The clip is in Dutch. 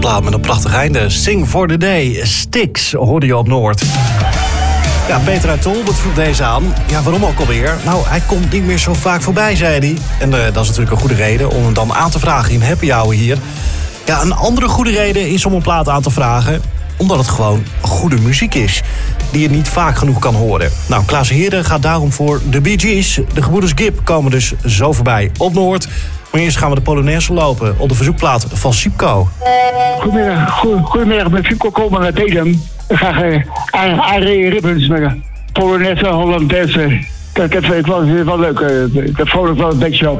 plaat met een prachtig einde. Sing for the Day. Styx hoorde je op Noord. Ja, Peter uit Tolbert vroeg deze aan. Ja, waarom ook alweer? Nou, hij komt niet meer zo vaak voorbij, zei hij. En dat is natuurlijk een goede reden om hem dan aan te vragen in Happy Hour hier. Ja, een andere goede reden is om een plaat aan te vragen, omdat het gewoon goede muziek is, die je niet vaak genoeg kan horen. Nou, Klaas Heerde gaat daarom voor de Bee Gees. De gebroeders Gibb komen dus zo voorbij op Noord. Maar eerst gaan we de Polonaise lopen op de verzoekplaat van Sipco. Goedemiddag, met Sipco komen uit Edam. Graag Arie Ribbons met een Polonaise Hollandaise. Dat vind ik wel leuk. Dat vond ik wel een beetje op.